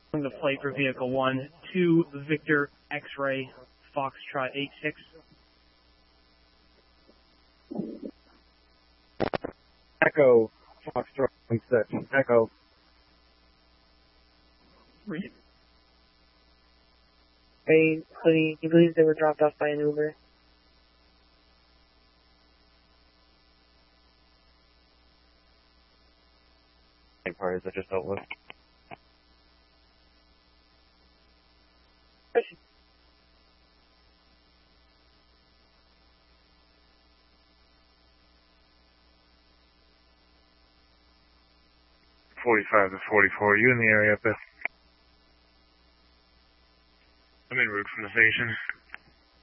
The flight for Vehicle 1 to Victor X-Ray Foxtrot 86. Echo Foxtrot 86. Echo. Read. Hey, Hoodie, he believes they were dropped off by an Uber. Same parties I just dealt with. Question. 45 to 44, you in the area up there? I'm en route from the station.